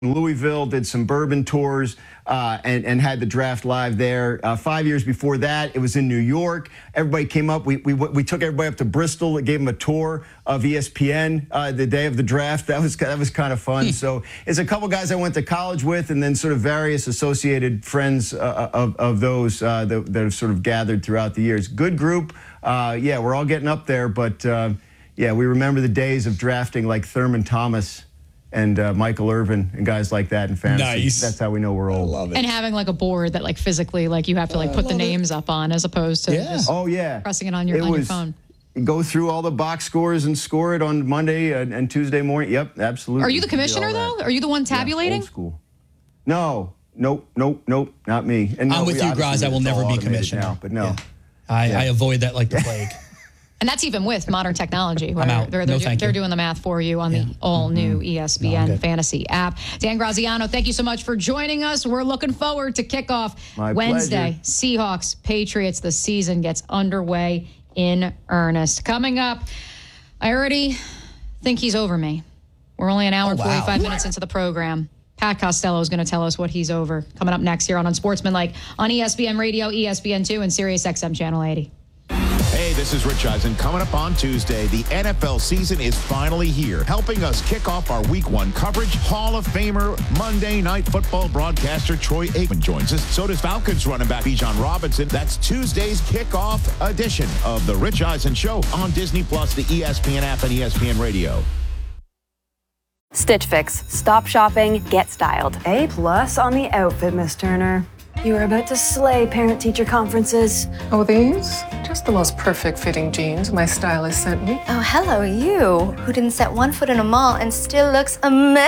Louisville, did some bourbon tours, and had the draft live there. 5 years before that, it was in New York. Everybody came up. We took everybody up to Bristol and gave them a tour of ESPN the day of the draft. That was kind of fun. So it's a couple guys I went to college with, and then sort of various associated friends of those that have sort of gathered throughout the years. Good group. Yeah, we're all getting up there, but yeah, we remember the days of drafting like Thurman Thomas and Michael Irvin and guys like that in fantasy. Nice. That's how we know we're old. I love it. And having like a board that like physically like you have to like put the names up on as opposed to just pressing it on your phone. Go through all the box scores and score it on Monday and Tuesday morning. Yep, absolutely. Are you the commissioner though? Are you the one tabulating? Yeah, old school. No, nope, not me. And I'm with you, Graz. I will never be commissioner. Now, but no. Yeah. I avoid that like the plague. And that's even with modern technology. I'm out. They're doing the math for you on the all-new ESPN Fantasy app. Dan Graziano, thank you so much for joining us. We're looking forward to kickoff Wednesday. Pleasure. Seahawks, Patriots. The season gets underway in earnest. Coming up, I already think he's over me. We're only an hour and 45 minutes into the program. Pat Costello is going to tell us what he's over. Coming up next here on Unsportsmanlike on ESPN Radio, ESPN2, and Sirius XM Channel 80. Hey, this is Rich Eisen. Coming up on Tuesday, the NFL season is finally here. Helping us kick off our Week 1 coverage, Hall of Famer, Monday Night Football broadcaster Troy Aikman joins us. So does Falcons running back Bijan Robinson. That's Tuesday's kickoff edition of the Rich Eisen Show on Disney+, the ESPN app, and ESPN Radio. Stitch Fix. Stop shopping, get styled. A+ on the outfit, Miss Turner. You are about to slay parent-teacher conferences. Oh, these? Just the most perfect fitting jeans my stylist sent me. Oh, hello, you, who didn't set one foot in a mall and still looks amazing.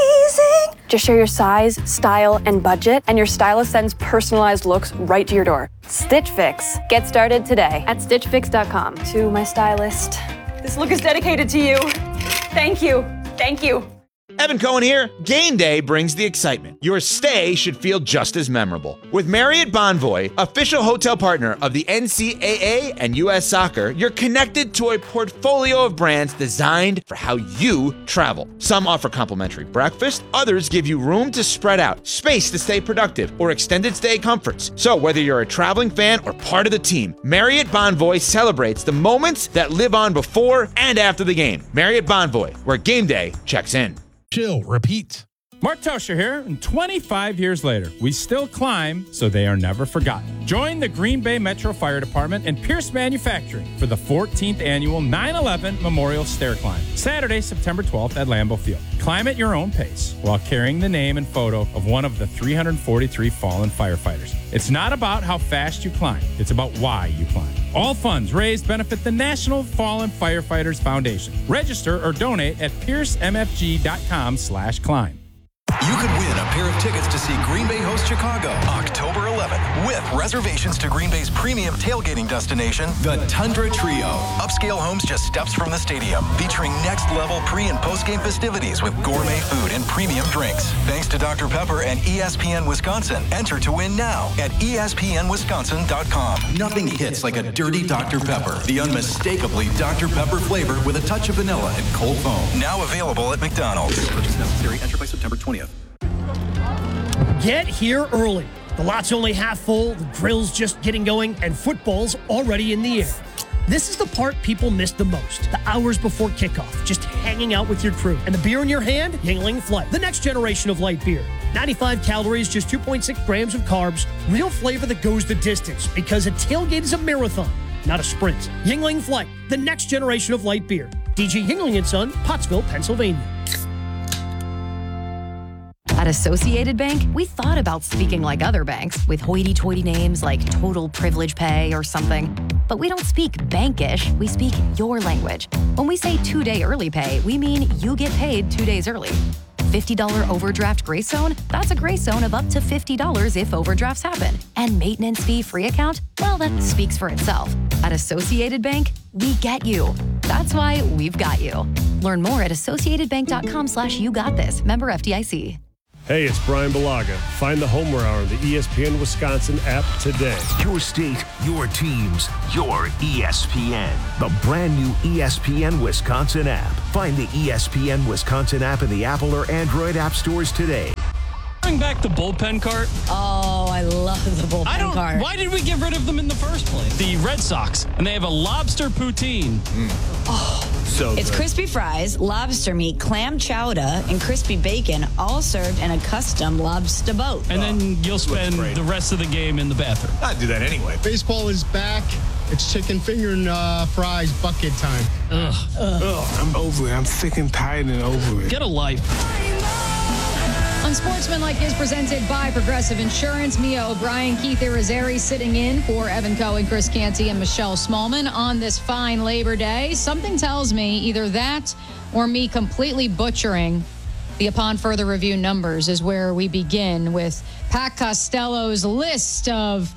Just share your size, style, and budget, and your stylist sends personalized looks right to your door. Stitch Fix. Get started today at StitchFix.com. To my stylist, this look is dedicated to you. Thank you. Thank you. Evan Cohen here. Game day brings the excitement. Your stay should feel just as memorable. With Marriott Bonvoy, official hotel partner of the NCAA and U.S. Soccer, you're connected to a portfolio of brands designed for how you travel. Some offer complimentary breakfast, others give you room to spread out, space to stay productive, or extended stay comforts. So whether you're a traveling fan or part of the team, Marriott Bonvoy celebrates the moments that live on before and after the game. Marriott Bonvoy, where game day checks in. Chill, repeat. Mark Tosher here, and 25 years later, we still climb so they are never forgotten. Join the Green Bay Metro Fire Department and Pierce Manufacturing for the 14th annual 9/11 Memorial Stair Climb, Saturday, September 12th at Lambeau Field. Climb at your own pace while carrying the name and photo of one of the 343 fallen firefighters. It's not about how fast you climb, it's about why you climb. All funds raised benefit the National Fallen Firefighters Foundation. Register or donate at piercemfg.com/climb. You could win a pair of tickets to see Green Bay host Chicago October 11th with reservations to Green Bay's premium tailgating destination, the Tundra Trio. Upscale homes just steps from the stadium, featuring next-level pre- and post-game festivities with gourmet food and premium drinks. Thanks to Dr. Pepper and ESPN Wisconsin. Enter to win now at ESPNWisconsin.com. Nothing hits like a dirty Dr. Pepper. The unmistakably Dr. Pepper flavor with a touch of vanilla and cold foam. Now available at McDonald's. Purchase necessary. Enter by September 20th. Get here early. The lot's only half full, the grill's just getting going, and football's already in the air. This is the part people miss the most. The hours before kickoff, just hanging out with your crew. And the beer in your hand, Yuengling Flight. The next generation of light beer. 95 calories, just 2.6 grams of carbs. Real flavor that goes the distance, because a tailgate is a marathon, not a sprint. Yuengling Flight, the next generation of light beer. DG Yuengling & Son, Pottsville, Pennsylvania. At Associated Bank, we thought about speaking like other banks with hoity-toity names like Total Privilege Pay or something. But we don't speak bankish, we speak your language. When we say 2-day early pay, we mean you get paid 2 days early. $50 overdraft grace zone? That's a grace zone of up to $50 if overdrafts happen. And maintenance fee-free account? Well, that speaks for itself. At Associated Bank, we get you. That's why we've got you. Learn more at associatedbank.com/you-got-this. Member FDIC. Hey, it's Brian Balaga. Find the Homer Hour on the ESPN Wisconsin app today. Your state, your teams, your ESPN. The brand new ESPN Wisconsin app. Find the ESPN Wisconsin app in the Apple or Android app stores today. Bring back the bullpen cart. Oh, I love the bullpen cart. Why did we get rid of them in the first place? The Red Sox, and they have a lobster poutine. So it's crispy fries, lobster meat, clam chowder, and crispy bacon, all served in a custom lobster boat. And then you'll spend the rest of the game in the bathroom. I'd do that anyway. Baseball is back. It's chicken finger and fries bucket time. Ugh. I'm over it. I'm sick and tired and over it. Get a life. Unsportsmanlike is presented by Progressive Insurance. Mia O'Brien, Keith Irizarry sitting in for Evan Cohen, Chris Canty, and Michelle Smallman on this fine Labor Day. Something tells me either that or me completely butchering the upon further review numbers is where we begin with Pat Costello's list of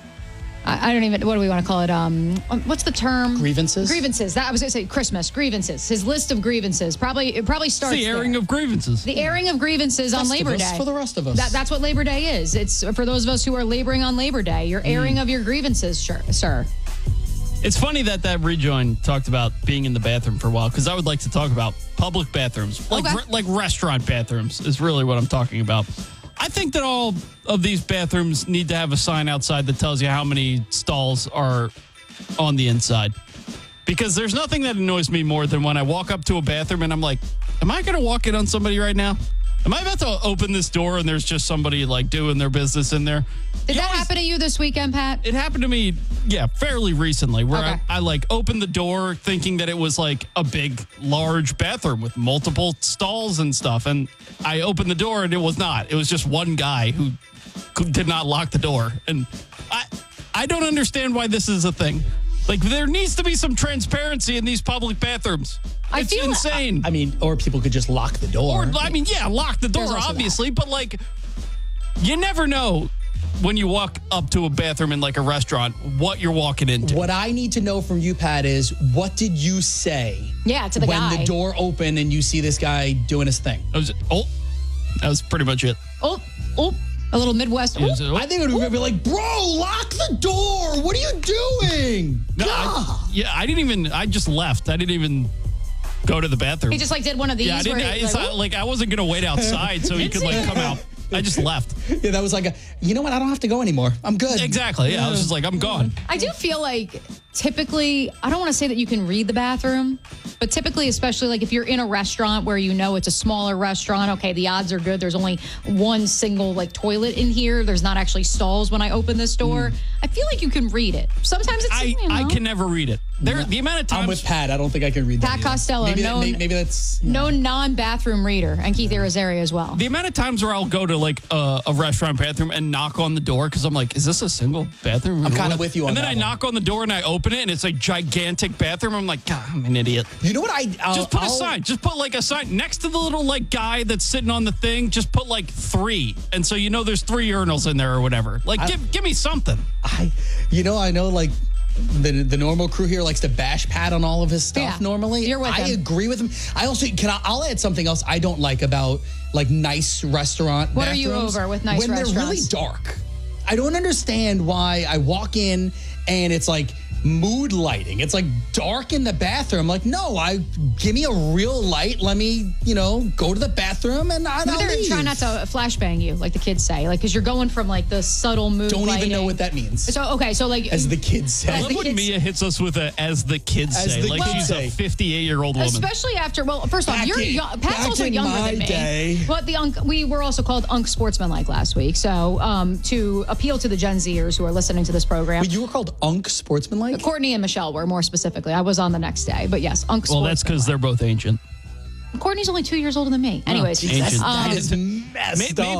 I don't even, what do we want to call it? What's the term? Grievances? Grievances. That I was going to say Christmas. Grievances. His list of grievances. It probably starts the airing of grievances. The airing of grievances on Labor Day. For the rest of us. That's what Labor Day is. It's for those of us who are laboring on Labor Day. Your airing of your grievances, sir. It's funny that rejoin talked about being in the bathroom for a while, because I would like to talk about public bathrooms. Like restaurant bathrooms is really what I'm talking about. I think that all of these bathrooms need to have a sign outside that tells you how many stalls are on the inside. Because there's nothing that annoys me more than when I walk up to a bathroom and I'm like, am I going to walk in on somebody right now? Am I about to open this door and there's just somebody like doing their business in there? Did that happen to you this weekend, Pat? It happened to me, fairly recently, where I like opened the door thinking that it was like a big, large bathroom with multiple stalls and stuff. And I opened the door and it was not. It was just one guy who did not lock the door. And I don't understand why this is a thing. Like, there needs to be some transparency in these public bathrooms. It's insane. I mean, or people could just lock the door. Lock the door, obviously. But, like, you never know when you walk up to a bathroom in, like, a restaurant, what you're walking into. What I need to know from you, Pat, is what did you say? Yeah, to the guy. When the door opened and you see this guy doing his thing. That was pretty much it. A little Midwest. I think it would be like, bro, lock the door. What are you doing? No, I just left. I didn't even go to the bathroom. He just like did one of these. Yeah, I wasn't going to wait outside so he could like come out. I just left. Yeah, that was like, you know what? I don't have to go anymore. I'm good. Exactly. Yeah, I was just like, I'm gone. I do feel like typically, I don't want to say that you can read the bathroom, but typically, especially like if you're in a restaurant where you know it's a smaller restaurant, okay, the odds are good. There's only one single like toilet in here. There's not actually stalls when I open this door. I feel like you can read it. Sometimes it's, I can never read it. The amount of times I'm with Pat. I don't think I can read that. Pat Costello, maybe that's no non-bathroom reader, and Keith Irizarry as well. The amount of times where I'll go to like a restaurant bathroom and knock on the door because I'm like, is this a single bathroom? I'm kind of with you on that. And then I knock on the door and I open it and it's a gigantic bathroom. I'm like, God, I'm an idiot. You know what? Just put a sign. Just put like a sign next to the little like guy that's sitting on the thing. Just put like 3, and so you know there's 3 urinals in there or whatever. Like, give me something. I know like. The normal crew here likes to bash Pat on all of his stuff normally. You're with him. I agree with him. I also I'll add something else I don't like about like nice restaurant What bathrooms. Are you over with nice restaurants? When they're really dark. I don't understand why I walk in and it's like mood lighting. It's like dark in the bathroom. Like, no, give me a real light. Let me, go to the bathroom and I'll leave. Try not to flashbang you, like the kids say, like because you're going from like the subtle mood. Don't lighting. even know what that means. So like as the kids say. I love when Mia hits us with as the kids say, like she's a 58-year-old woman. Especially after, first off, you're young. Pat's also younger than me. Day. But we were also called Unsportsmanlike last week. So to appeal to the Gen Zers who are listening to this program, you were called Unsportsmanlike. Courtney and Michelle were, more specifically. I was on the next day, but yes, Well, that's because they're both ancient. Courtney's only 2 years older than me. Anyways, that is messed up. Maybe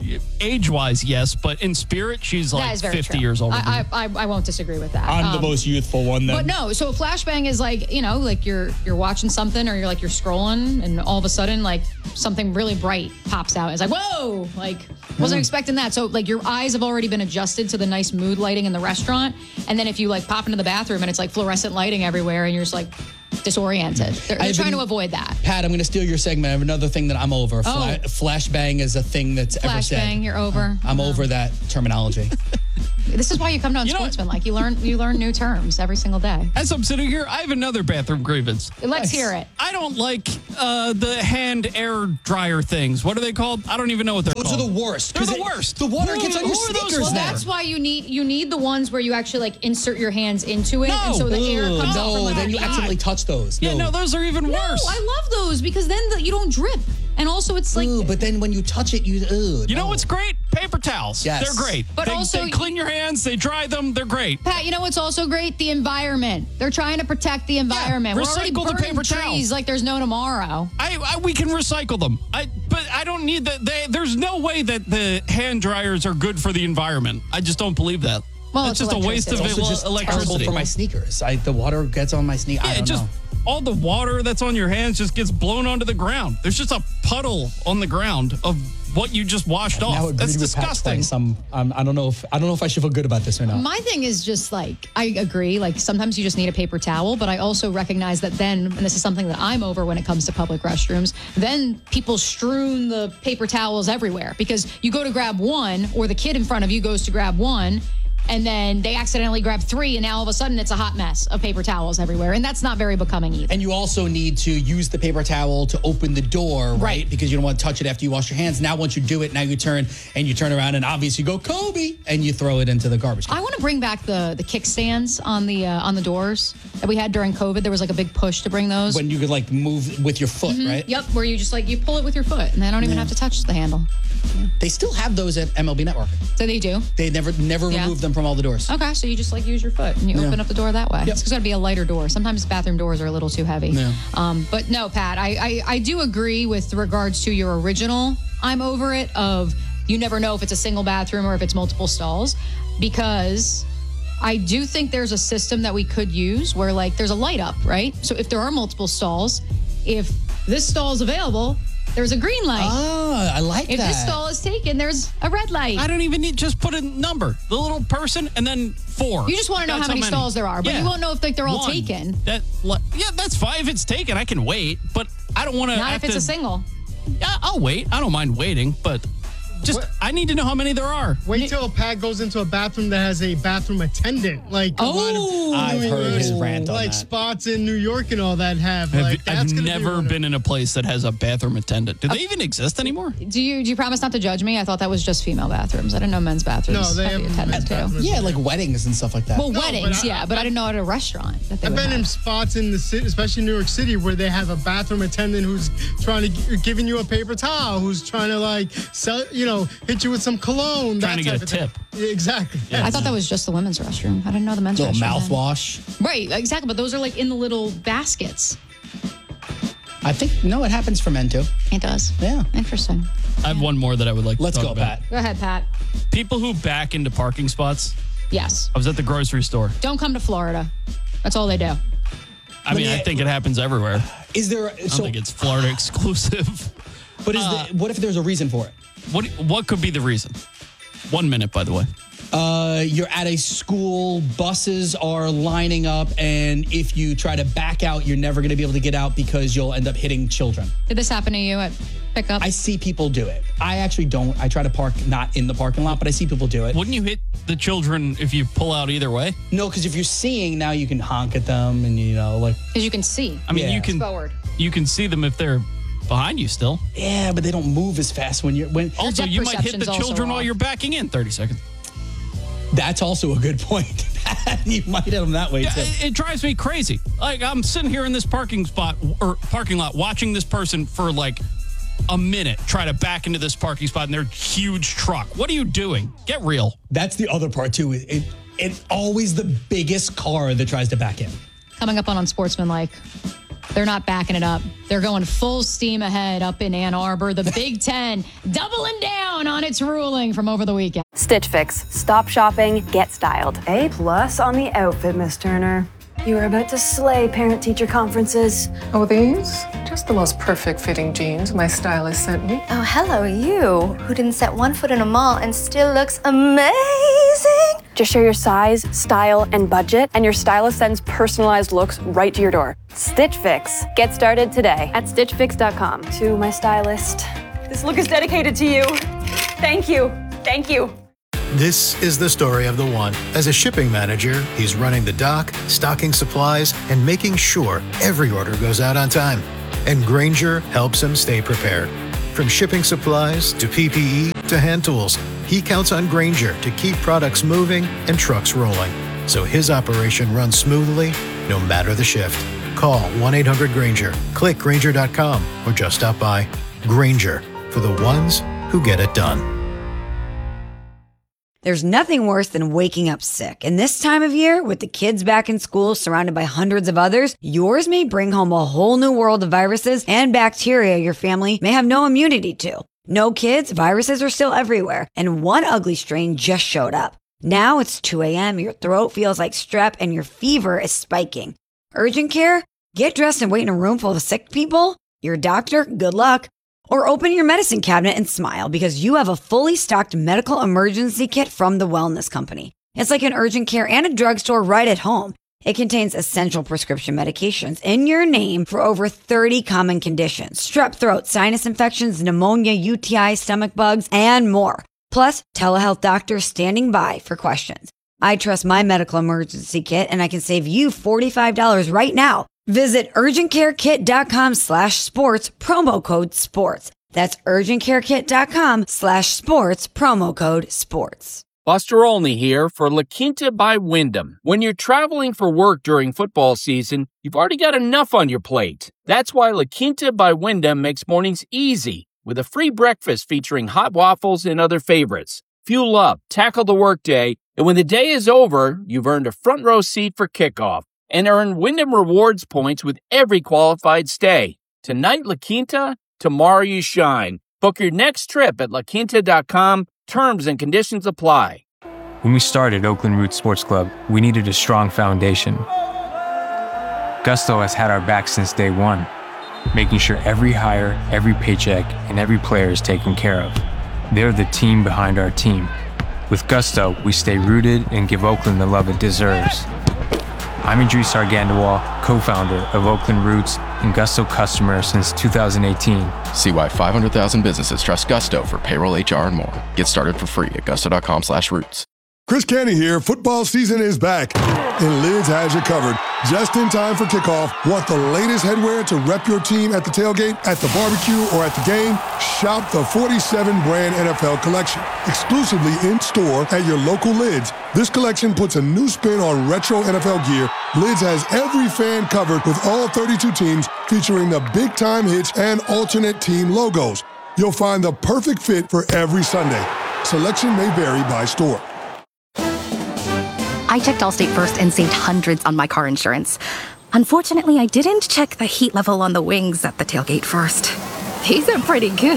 age-wise, yes, but in spirit, she's That like is very 50 true. years old. I won't disagree with that. I'm the most youthful one then. But no, so a flashbang is like, like you're watching something or you're scrolling and all of a sudden like something really bright pops out. It's like, whoa, like wasn't expecting that. So like your eyes have already been adjusted to the nice mood lighting in the restaurant. And then if you like pop into the bathroom and it's like fluorescent lighting everywhere and you're just like disoriented. They're trying to avoid that. Pat, I'm going to steal your segment. I have another thing that I'm over. Flashbang is a thing that's ever said. Flashbang, you're over. I'm over that terminology. This is why you come to Unsportsman. Like you learn new terms every single day. As I'm sitting here, I have another bathroom grievance. Let's hear it. I don't like the hand air dryer things. What are they called? I don't even know what they're called. Those are the worst. They're the worst. The water gets on your sneakers. Well, that's why you need the ones where you actually like insert your hands into it, and so the air comes out from then you accidentally touch those. Yeah, no, those are even worse. No, I love those because then you don't drip, and also it's like. But then when you touch it, you know what's great? Paper towels. Yes. They're great. But they clean your hands. They dry them. They're great. Pat, you know what's also great? The environment. They're trying to protect the environment. We're already recycle the burning paper trees towels. like there's no tomorrow. We can recycle them. But I don't need that. There's no way that the hand dryers are good for the environment. I just don't believe that. Well, it's just a waste of It's also just electricity. terrible for my sneakers. The water gets on my sneakers. I don't know. All the water that's on your hands just gets blown onto the ground. There's just a puddle on the ground of what you just washed off. That's disgusting. I don't know if I should feel good about this or not. My thing is just like, I agree, like sometimes you just need a paper towel, but I also recognize that then, and this is something that I'm over when it comes to public restrooms, then people strewn the paper towels everywhere because you go to grab one or the kid in front of you goes to grab one and then they accidentally grab three and now all of a sudden it's a hot mess of paper towels everywhere. And that's not very becoming either. And you also need to use the paper towel to open the door, right? Because you don't want to touch it after you wash your hands. Now once you do it, now you turn around and obviously go Kobe and you throw it into the garbage can. I want to bring back the kickstands on the doors that we had during COVID. There was like a big push to bring those. When you could like move with your foot, right? Yep, where you just like you pull it with your foot and they don't even have to touch the handle. They still have those at MLB Network. So they do? They never removed them from all the doors. Okay, so you just like use your foot and you open up the door that way. It's got to be a lighter door. Sometimes bathroom doors are a little too heavy. Yeah. But no, Pat, I do agree with regards to your original I'm over it of you never know if it's a single bathroom or if it's multiple stalls because I do think there's a system that we could use where like there's a light up, right? So if there are multiple stalls, if this stall is available, there's a green light. Oh, I like that. If this stall is taken, there's a red light. I don't even need, just put a number. The little person and then 4. You just want to know how many stalls there are, but you won't know if like they're all taken. That's fine. If it's taken, I can wait, but I don't want to. Not if it's a single. Yeah, I'll wait. I don't mind waiting, but I need to know how many there are. Wait till Pat goes into a bathroom that has a bathroom attendant. Like a lot of I've heard his rant on like that. spots in New York and all that have. I've never been in a place that has a bathroom attendant. Do they even exist anymore? Do you promise not to judge me? I thought that was just female bathrooms. I didn't know men's bathrooms. No, they have the attendants too. Yeah, like weddings and stuff like that. Well, weddings, but I didn't know at a restaurant that they I've would been have. in spots in the city, especially New York City, where they have a bathroom attendant who's trying to giving you a paper towel, who's trying to like sell, hit you with some cologne. Trying to get a tip. Yeah, exactly. I thought that was just the women's restroom. I didn't know the men's little restroom. mouthwash. Right, exactly. But those are like in the little baskets. I think it happens for men too. It does. Yeah. Interesting. I have one more that I would like Let's to go, talk about. Pat. Go ahead, Pat. People who back into parking spots. Yes. I was at the grocery store. Don't come to Florida. That's all they do. I mean, I think it happens everywhere. Is there? I don't think it's Florida exclusive. But what if there's a reason for it? What could be the reason? 1 minute, by the way. You're at a school, buses are lining up, and if you try to back out, you're never going to be able to get out because you'll end up hitting children. Did this happen to you at pickup? I see people do it. I actually don't. I try to park not in the parking lot, but I see people do it. Wouldn't you hit the children if you pull out either way? No, because if you're seeing, now you can honk at them and, Because you can see. I mean, Yeah. Forward. you can see them if they're behind you still. Yeah, but they don't move as fast when you're... Also, you might hit the children while you're backing in 30 seconds. That's also a good point. You might hit them that way, too. It drives me crazy. Like, I'm sitting here in this parking lot watching this person for like a minute try to back into this parking spot in their huge truck. What are you doing? Get real. That's the other part, too. It's always the biggest car that tries to back in. Coming up on Unsportsmanlike, They're not backing it up. They're going full steam ahead up in Ann Arbor. The Big Ten doubling down on its ruling from over the weekend. Stitch Fix. Stop shopping, get styled. A+ on the outfit, Miss Turner. You are about to slay parent-teacher conferences. Oh, these? Just the most perfect fitting jeans my stylist sent me. Oh, hello, you, who didn't set one foot in a mall and still looks amazing. Just share your size, style, and budget, and your stylist sends personalized looks right to your door. Stitch Fix. Get started today at stitchfix.com. To my stylist. This look is dedicated to you. Thank you. Thank you. This is the story of the one. As a shipping manager, he's running the dock, stocking supplies, and making sure every order goes out on time. And Grainger helps him stay prepared. From shipping supplies to PPE to hand tools, he counts on Grainger to keep products moving and trucks rolling. So his operation runs smoothly, no matter the shift. Call 1-800-GRAINGER, click Grainger.com, or just stop by. Grainger, for the ones who get it done. There's nothing worse than waking up sick. And this time of year, with the kids back in school surrounded by hundreds of others, yours may bring home a whole new world of viruses and bacteria your family may have no immunity to. No kids, viruses are still everywhere. And one ugly strain just showed up. Now it's 2 a.m., your throat feels like strep, and your fever is spiking. Urgent care? Get dressed and wait in a room full of sick people? Your doctor? Good luck. Or open your medicine cabinet and smile because you have a fully stocked medical emergency kit from the Wellness Company. It's like an urgent care and a drugstore right at home. It contains essential prescription medications in your name for over 30 common conditions: strep throat, sinus infections, pneumonia, UTI, stomach bugs, and more. Plus, telehealth doctors standing by for questions. I trust my medical emergency kit, and I can save you $45 right now. Visit urgentcarekit.com/sports, promo code sports. That's urgentcarekit.com/sports, promo code sports. Buster Olney here for La Quinta by Wyndham. When you're traveling for work during football season, you've already got enough on your plate. That's why La Quinta by Wyndham makes mornings easy with a free breakfast featuring hot waffles and other favorites. Fuel up, tackle the workday, and when the day is over, you've earned a front row seat for kickoff and earn Wyndham Rewards points with every qualified stay. Tonight, La Quinta, tomorrow you shine. Book your next trip at laquinta.com. Terms and conditions apply. When we started Oakland Roots Sports Club, we needed a strong foundation. Gusto has had our back since day one, making sure every hire, every paycheck, and every player is taken care of. They're the team behind our team. With Gusto, we stay rooted and give Oakland the love it deserves. I'm Idris Argandawal, co-founder of Oakland Roots and Gusto customer since 2018. See why 500,000 businesses trust Gusto for payroll, HR, and more. Get started for free at gusto.com/roots. Chris Canty here. Football season is back, and Lids has you covered. Just in time for kickoff. Want the latest headwear to rep your team at the tailgate, at the barbecue, or at the game? Shop the 47 brand NFL collection, exclusively in store at your local Lids. This collection puts a new spin on retro NFL gear. Lids has every fan covered with all 32 teams, featuring the big time hits and alternate team logos. You'll find the perfect fit for every Sunday. Selection may vary by store. I checked Allstate first and saved hundreds on my car insurance. Unfortunately, I didn't check the heat level on the wings at the tailgate first. These are pretty good.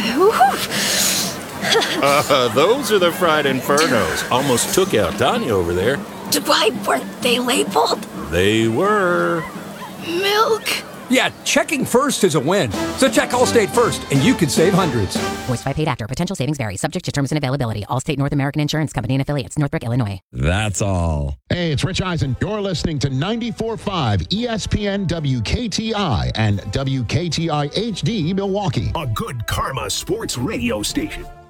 Those are the fried infernos. Almost took out Tanya over there. Why weren't they labeled? They were. Milk. Yeah, checking first is a win. So check Allstate first, and you could save hundreds. Voiced by paid actor. Potential savings vary. Subject to terms and availability. Allstate North American Insurance Company and affiliates. Northbrook, Illinois. That's all. Hey, it's Rich Eisen. You're listening to 94.5 ESPN WKTI and WKTI HD Milwaukee. A good karma sports radio station.